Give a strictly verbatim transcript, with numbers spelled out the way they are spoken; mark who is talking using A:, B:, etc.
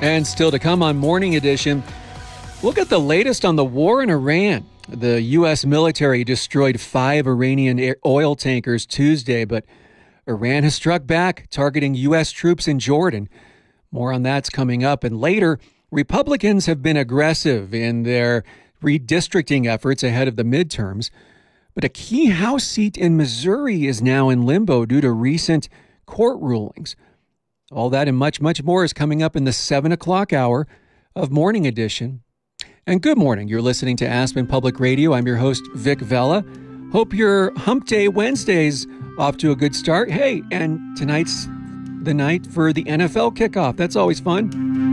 A: And still to come on Morning Edition, we'll get the latest on the war in Iran. The U S military destroyed five Iranian oil tankers Tuesday, but Iran has struck back, targeting U S troops in Jordan. More on that's coming up. And later, Republicans have been aggressive in their redistricting efforts ahead of the midterms. But a key House seat in Missouri is now in limbo due to recent court rulings. All that and much, much more is coming up in the seven o'clock hour of Morning Edition. And good morning. You're listening to Aspen Public Radio. I'm your host, Vic Vela. Hope your Hump Day Wednesday's off to a good start. Hey, and tonight's the night for the N F L kickoff. That's always fun.